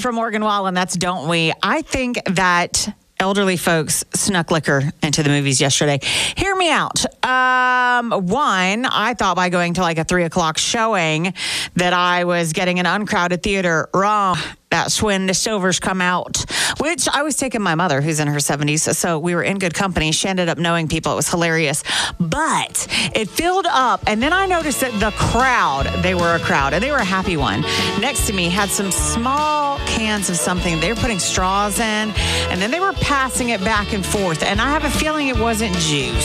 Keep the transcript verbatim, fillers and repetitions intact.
from Morgan Wallen. That's Don't We. I think that elderly folks snuck liquor into the movies yesterday. Hear me out. Um, one, I thought by going to like a three o'clock showing that I was getting an uncrowded theater. Wrong. That's when the silvers come out, which I was taking my mother, who's in her seventies. So we were in good company. She ended up knowing people. It was hilarious. But it filled up. And then I noticed that the crowd, they were a crowd, and they were a happy one. Next to me had some small cans of something. They were putting straws in, and then they were passing it back and forth. And I have a feeling it wasn't juice.